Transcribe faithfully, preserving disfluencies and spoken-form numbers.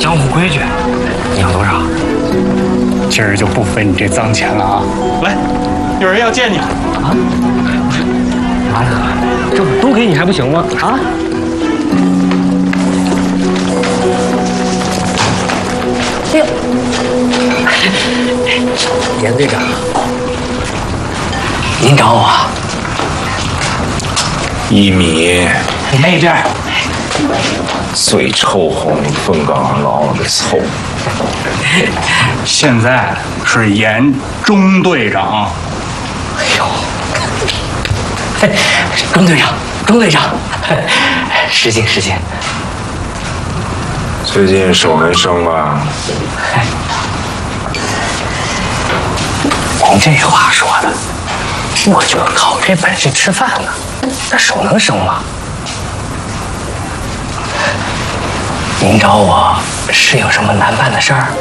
江湖规矩。你要多少？ 今儿就不分你这脏钱了啊！来，有人要见你啊！ 妈呀，这都给你还不行吗？啊？哎呦，严队长，您找我？ 一米， 那边。 最臭烘凤岗老的臭。 现在是严中队长。 哎呦，哎，钟队长，钟队长，失敬失敬。 最近手没生吧？ 您这话说的，我就靠这本事吃饭呢，那手能生吗？您找我是有什么难办的事儿？